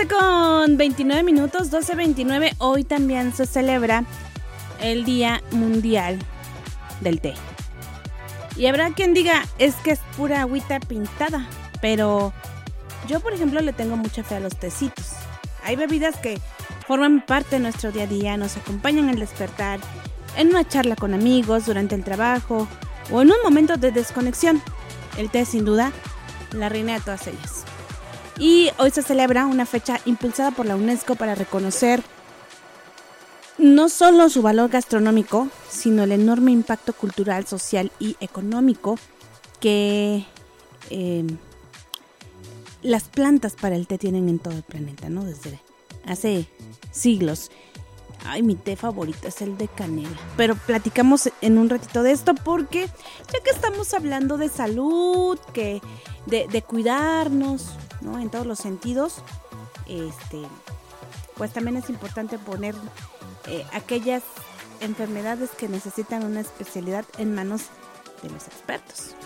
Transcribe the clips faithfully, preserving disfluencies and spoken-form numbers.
doce con veintinueve minutos, doce veintinueve. Hoy también se celebra el Día Mundial del Té. Y habrá quien diga, es que es pura agüita pintada. Pero yo, por ejemplo, le tengo mucha fe a los tecitos. Hay bebidas que forman parte de nuestro día a día, nos acompañan al despertar, en una charla con amigos, durante el trabajo o en un momento de desconexión. El té, sin duda, la reina de todas ellas. Y hoy se celebra una fecha impulsada por la UNESCO para reconocer no solo su valor gastronómico, sino el enorme impacto cultural, social y económico que eh, las plantas para el té tienen en todo el planeta, ¿no? Desde hace siglos. Ay, mi té favorito es el de canela. Pero platicamos en un ratito de esto porque ya que estamos hablando de salud, que de, de cuidarnos, ¿no? En todos los sentidos, este, pues también es importante poner eh, aquellas enfermedades que necesitan una especialidad en manos de los expertos.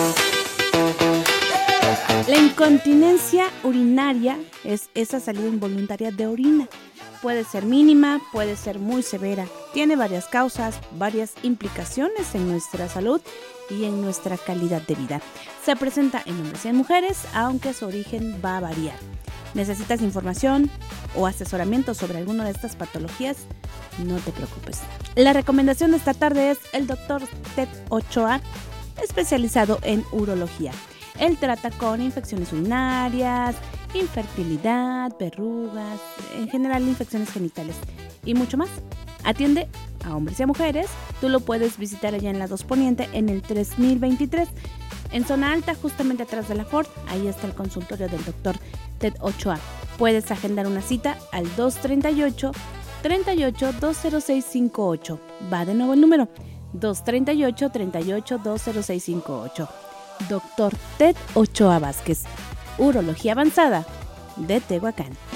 La incontinencia urinaria es esa salida involuntaria de orina. Puede ser mínima, puede ser muy severa. Tiene varias causas, varias implicaciones en nuestra salud y en nuestra calidad de vida. Se presenta en hombres y en mujeres, aunque su origen va a variar. ¿Necesitas información o asesoramiento sobre alguna de estas patologías? No te preocupes. La recomendación de esta tarde es el doctor Ted Ochoa, especializado en urología. Él trata con infecciones urinarias, infertilidad, verrugas, en general infecciones genitales y mucho más. Atiende a hombres y a mujeres. Tú lo puedes visitar allá en la dos Poniente en el tres mil veintitrés. En zona alta, justamente atrás de la Ford, ahí está el consultorio del doctor Ted Ochoa. Puedes agendar una cita al dos treinta y ocho, treinta y ocho, dos cero seis cinco ocho. Va de nuevo el número, dos treinta y ocho, treinta y ocho, dos cero seis cinco ocho. doctor Ted Ochoa Vázquez, Urología Avanzada de Tehuacán.